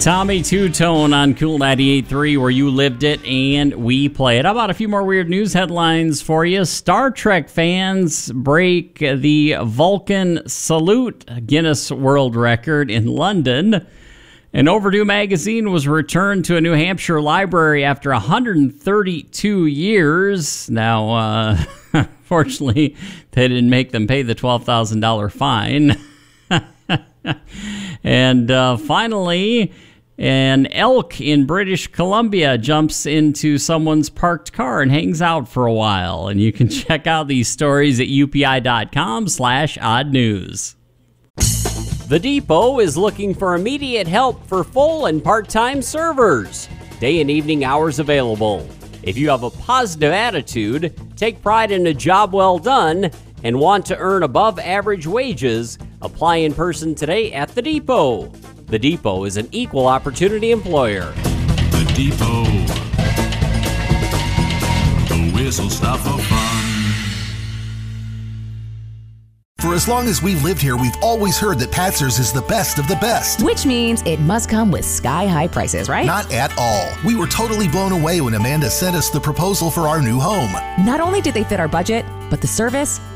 Tommy Two-Tone on Cool 98.3, where you lived it and we play it. How about a few more weird news headlines for you? Star Trek fans break the Vulcan Salute Guinness World Record in London. An overdue magazine was returned to a New Hampshire library after 132 years. Now, fortunately, they didn't make them pay the $12,000 fine. And finally, an elk in British Columbia jumps into someone's parked car and hangs out for a while. And you can check out these stories at upi.com/odd news. The Depot is looking for immediate help for full and part-time servers. Day and evening hours available. If you have a positive attitude, take pride in a job well done, and want to earn above average wages, apply in person today at The Depot. The Depot is an equal opportunity employer. The Depot. The whistle stop for fun. For as long as we've lived here, we've always heard that Patzer's is the best of the best. Which means it must come with sky-high prices, right? Not at all. We were totally blown away when Amanda sent us the proposal for our new home. Not only did they fit our budget, but the service